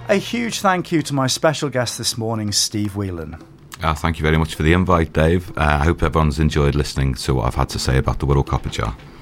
A huge thank you to my special guest this morning, Steve Whelan. Thank you very much for the invite, Dave. I hope everyone's enjoyed listening to what I've had to say about the Wirral Copper Jar.